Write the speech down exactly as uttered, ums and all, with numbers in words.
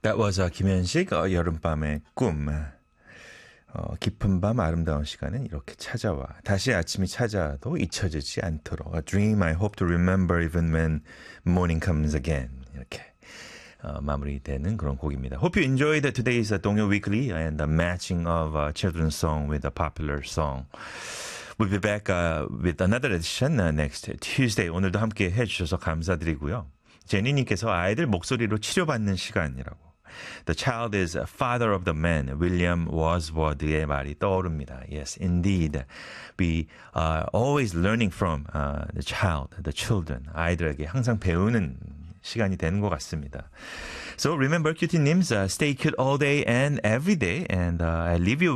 That was uh, 김현식 어, 여름밤의 꿈. 어, 깊은 밤 아름다운 시간은 이렇게 찾아와. 다시 아침이 찾아도 잊혀지지 않도록. A dream I hope to remember even when morning comes again. 이렇게 어, 마무리되는 그런 곡입니다. Hope you enjoyed today's uh, 동요 Weekly and the matching of uh, children's song with a popular song. We'll be back uh, with another edition uh, next Tuesday. 오늘도 함께 해주셔서 감사드리고요. 제니님께서 아이들 목소리로 치료받는 시간이라고. The child is father of the man. 윌리엄 워즈워드의 말이 떠오릅니다. Yes, indeed. We are always learning from uh, the child, the children. 아이들에게 항상 배우는 시간이 되는 것 같습니다. So remember, cutie names, uh, stay cute all day and every day. And uh, I leave you